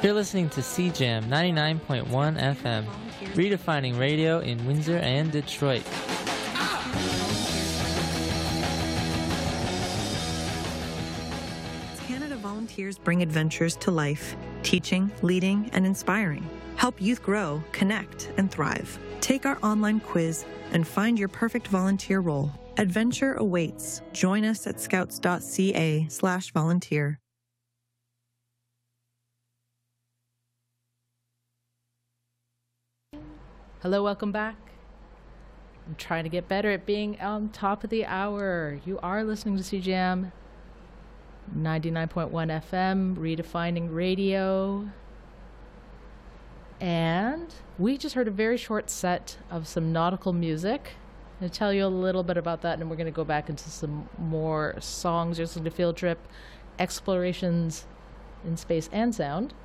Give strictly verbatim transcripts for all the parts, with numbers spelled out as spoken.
You're listening to C Jam ninety-nine point one F M, redefining radio in Windsor and Detroit. Canada Volunteers bring adventures to life, teaching, leading, and inspiring. Help youth grow, connect, and thrive. Take our online quiz and find your perfect volunteer role. Adventure awaits. Join us at scouts.ca slash volunteer. Hello, welcome back. I'm trying to get better at being on top of the hour. You are listening to C Jam ninety-nine point one F M, redefining radio. And we just heard a very short set of some nautical music. I'm going to tell you a little bit about that, and we're going to go back into some more songs. You're listening to Field Trip, Explorations in Space and Sound.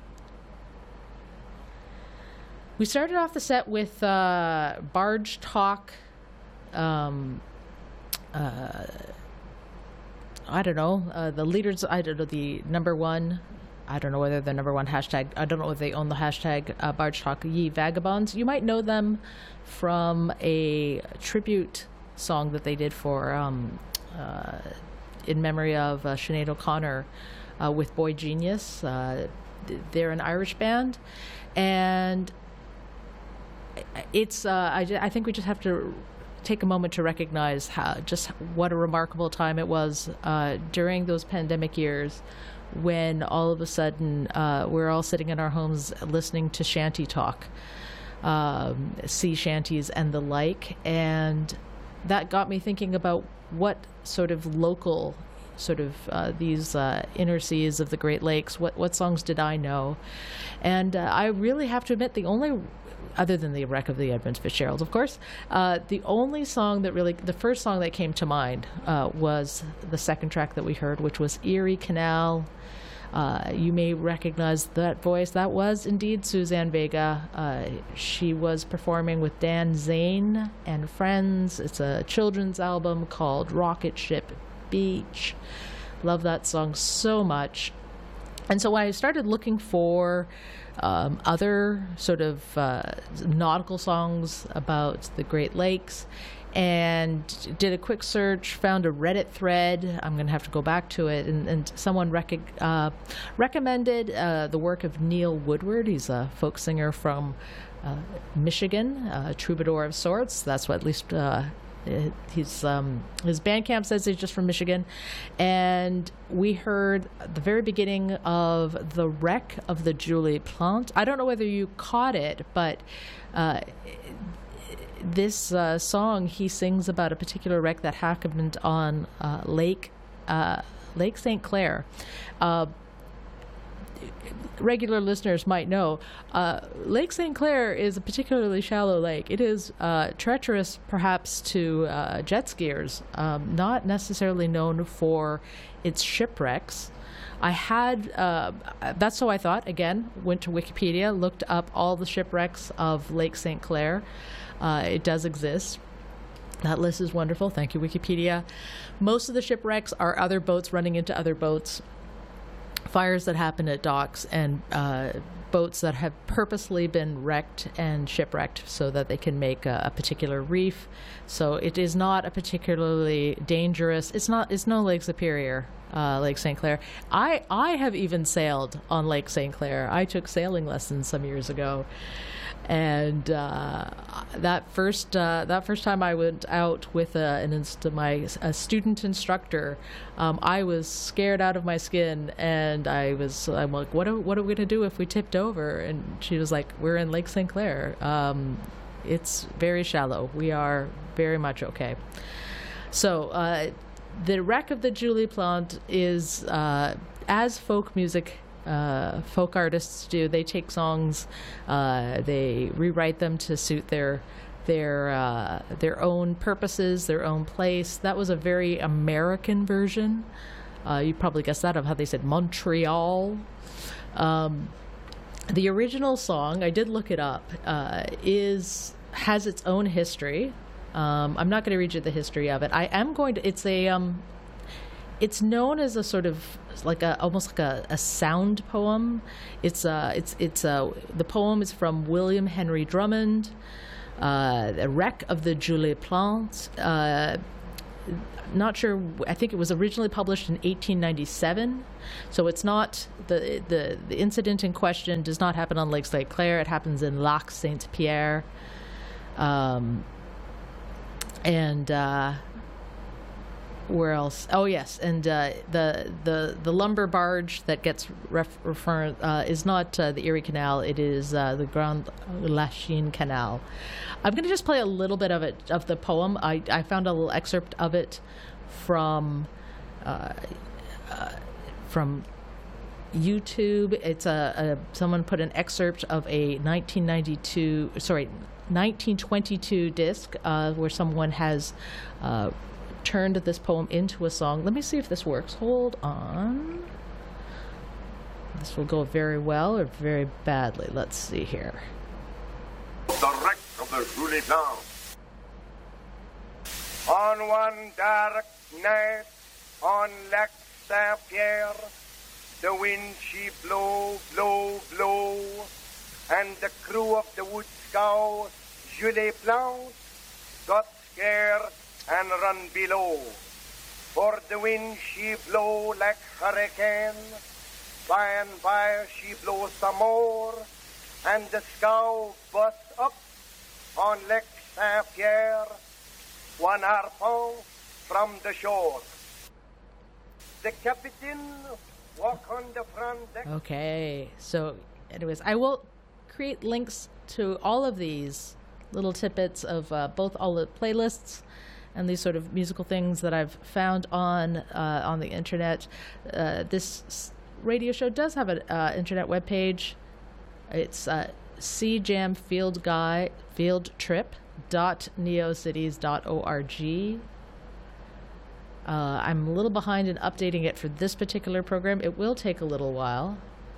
We started off the set with uh, Barge Talk. Um, uh, I don't know. Uh, the leaders, I don't know, the number one. I don't know whether the number one hashtag. I don't know whether they own the hashtag uh, Barge Talk Ye Vagabonds. You might know them from a tribute song that they did for, um, uh, in memory of uh, Sinead O'Connor uh, with Boy Genius. Uh, they're an Irish band. And it's uh, I, I think we just have to take a moment to recognize how just what a remarkable time it was uh, during those pandemic years, when all of a sudden uh, we're all sitting in our homes listening to shanty talk, um, sea shanties and the like, and that got me thinking about what sort of local sort of uh, these uh, inner seas of the Great Lakes, what what songs did I know? And uh, I really have to admit, the only, other than the wreck of the Edmund Fitzgerald, of course, uh, the only song that really, the first song that came to mind uh, was the second track that we heard, which was Erie Canal. Uh, you may recognize that voice. That was indeed Suzanne Vega. Uh, she was performing with Dan Zane and Friends. It's a children's album called Rocket Ship Beach. Love that song so much. And so I started looking for um, other sort of uh, nautical songs about the Great Lakes, and did a quick search, found a Reddit thread. I'm going to have to go back to it. And, and someone rec- uh, recommended uh, the work of Neil Woodward. He's a folk singer from uh, Michigan, a troubadour of sorts. That's what at least uh, he's um, his Bandcamp says he's just from Michigan. And we heard the very beginning of The Wreck of the Julie Plante. I don't know whether you caught it, but uh, this uh, song, he sings about a particular wreck that happened on uh, Lake uh, Lake Saint Clair. Uh, regular listeners might know uh, Lake Saint Clair is a particularly shallow lake. It is uh, treacherous, perhaps, to uh, jet skiers, um, not necessarily known for its shipwrecks. I had, uh, that's so I thought, again, went to Wikipedia, looked up all the shipwrecks of Lake Saint Clair. Uh, it does exist. That list is wonderful. Thank you, Wikipedia. Most of the shipwrecks are other boats running into other boats, fires that happen at docks, and uh, boats that have purposely been wrecked and shipwrecked so that they can make a, a particular reef. So it is not a particularly dangerous. It's not. It's no Lake Superior, uh, Lake Saint Clair. I I have even sailed on Lake Saint Clair. I took sailing lessons some years ago. And uh, that first uh, that first time I went out with a, an inst- my a student instructor, um, I was scared out of my skin, and I was I'm like, what are what are we gonna do if we tipped over? And she was like, we're in Lake Saint Clair. Um, it's very shallow. We are very much okay. So uh, the wreck of the Julie Plante is uh, as folk music. Uh, folk artists do. They take songs, uh, they rewrite them to suit their their uh, their own purposes, their own place. That was a very American version. Uh, you probably guessed that, of how they said Montreal. Um, the original song, I did look it up, uh, is has its own history. Um, I'm not going to read you the history of it. I am going to. It's a. Um, it's known as a sort of like a almost like a, a sound poem. It's uh it's it's uh the poem is from William Henry Drummond, uh, The Wreck of the Jules Plante. Uh, not sure. I think it was originally published in eighteen ninety-seven, so it's not the the the incident in question does not happen on Lake Saint Clair. It happens in Lac Saint Pierre, um, and uh, where else? Oh yes, and uh, the the the lumber barge that gets ref- referred uh, is not uh, the Erie Canal. It is uh, the Grand Lachine Canal. I'm going to just play a little bit of it, of the poem. I, I found a little excerpt of it from uh, uh, from YouTube. It's a, a someone put an excerpt of a nineteen ninety-two, sorry, nineteen twenty-two disc uh, where someone has uh, turned this poem into a song. Let me see if this works. Hold on. This will go very well or very badly. Let's see here. The wreck of the Jules Plante. On one dark night on Lac Saint Pierre, the wind she blow, blow, blow, and the crew of the wood scow Jules Plante got scared and run below. For the wind she blow like hurricane, by and by she blow some more, and the scow bust up on Lac Saint Pierre, one harpon from the shore. The captain walk on the front deck. Okay, so anyways, I will create links to all of these little tidbits of uh, both all the playlists and these sort of musical things that I've found on uh, on the internet. Uh, this radio show does have an uh, internet webpage. It's uh, C Jam Field Guide Field Trip dot neocities dot org. Uh, I'm a little behind in updating it for this particular program. It will take a little while.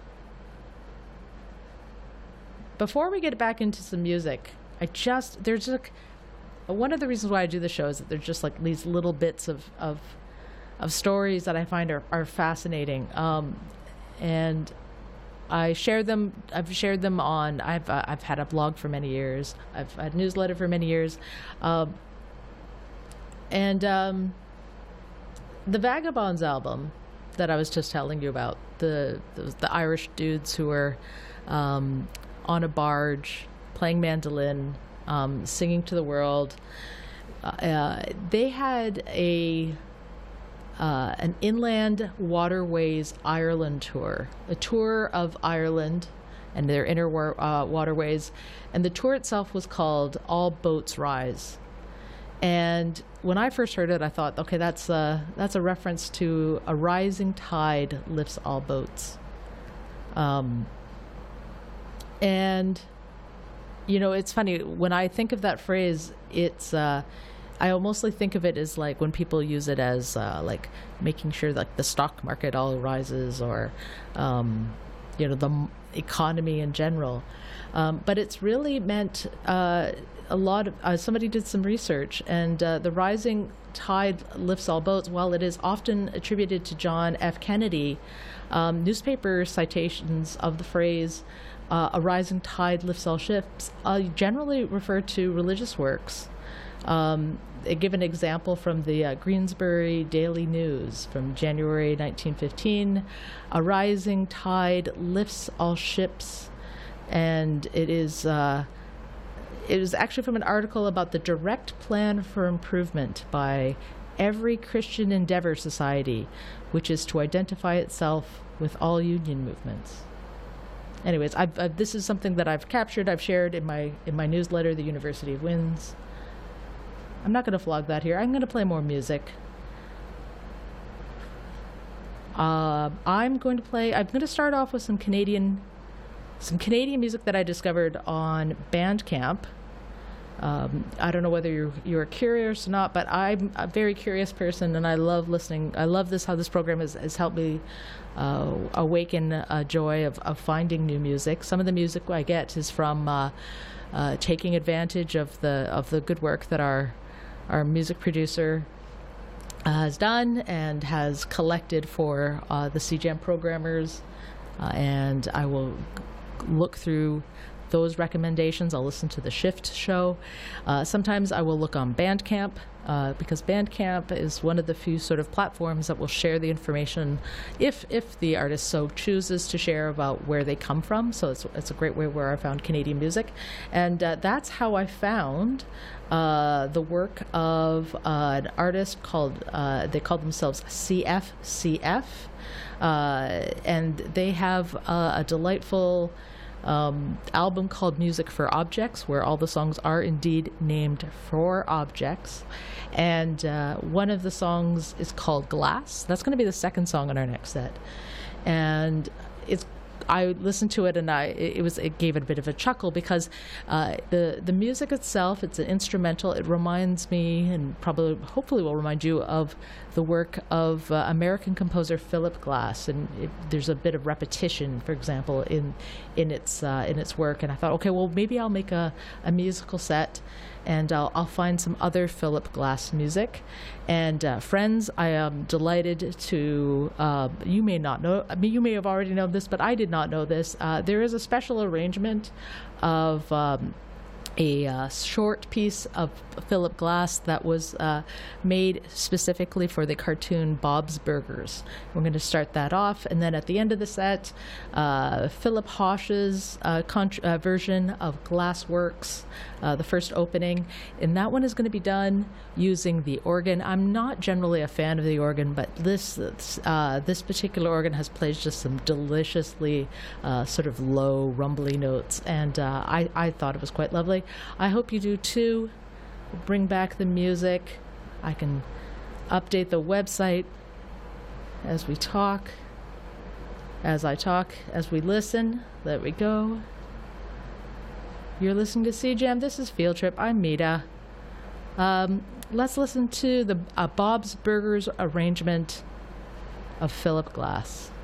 Before we get back into some music, I just there's like one of the reasons why I do the show is that there's just like these little bits of of, of stories that I find are, are fascinating, um, and I share them. I've shared them on. I've uh, I've had a blog for many years. I've had a newsletter for many years, um, and um, the Vagabonds album that I was just telling you about, the the, the Irish dudes who were um, on a barge playing mandolin, um, singing to the world. Uh, they had a uh, an Inland Waterways Ireland tour, a tour of Ireland and their inner wa- uh, waterways, and the tour itself was called All Boats Rise. And when I first heard it, I thought, okay, that's a, that's a reference to a rising tide lifts all boats. Um, and you know, it's funny, when I think of that phrase, it's, uh, I mostly think of it as like when people use it as uh, like making sure like the stock market all rises, or, um, you know, the m- economy in general. Um, but it's really meant uh, a lot of, uh, somebody did some research, and uh, the rising tide lifts all boats, while it is often attributed to John F. Kennedy, um, newspaper citations of the phrase, Uh, a rising tide lifts all ships, uh, generally refer to religious works. Um, they give an example from the uh, Greensbury Daily News from January nineteen fifteen. A rising tide lifts all ships, and it is uh, it is actually from an article about the direct plan for improvement by Every Christian Endeavor Society, which is to identify itself with all union movements. Anyways, I've, I've, this is something that I've captured, I've shared in my in my newsletter, The University of Winds. I'm not going to flog that here. I'm going to play more music. Uh, I'm going to play. I'm going to start off with some Canadian, some Canadian music that I discovered on Bandcamp. Um, I don't know whether you're you're curious or not, but I'm a very curious person, and I love listening. I love this how this program has, has helped me uh, awaken a joy of, of finding new music. Some of the music I get is from uh, uh, taking advantage of the of the good work that our our music producer has done and has collected for uh, the C Jam programmers, uh, and I will look through those recommendations. I'll listen to the Shift show. Uh, sometimes I will look on Bandcamp, uh, because Bandcamp is one of the few sort of platforms that will share the information if if the artist so chooses to share about where they come from. So it's, it's a great way where I found Canadian music. And uh, that's how I found uh, the work of uh, an artist called, uh, they call themselves C F C F. Uh, and they have uh, a delightful Um, album called Music for Objects, where all the songs are indeed named for objects. And uh, one of the songs is called Glass. That's going to be the second song on our next set. And it's I listened to it and I it was it gave it a bit of a chuckle because uh, the the music itself, it's an instrumental. It reminds me, and probably hopefully will remind you, of the work of uh, American composer Philip Glass, and it, there's a bit of repetition, for example, in in its uh, in its work. And I thought, okay, well maybe I'll make a, a musical set, and I'll I'll find some other Philip Glass music. And uh, friends, I am delighted to. Uh, you may not know. I mean, you may have already known this, but I did not know this. Uh, there is a special arrangement of. Um, a uh, short piece of Philip Glass that was uh, made specifically for the cartoon Bob's Burgers. We're going to start that off, and then at the end of the set, uh, Philip Hosh's uh, contr- uh, version of Glassworks, uh, the first opening, and that one is going to be done using the organ. I'm not generally a fan of the organ, but this uh, this particular organ has played just some deliciously uh, sort of low, rumbly notes, and uh, I, I thought it was quite lovely. I hope you do too. Bring back the music. I can update the website as we talk, as I talk, as we listen. There we go. You're listening to C Jam. This is Field Trip. I'm Mita. Um, let's listen to the uh, Bob's Burgers arrangement of Philip Glass.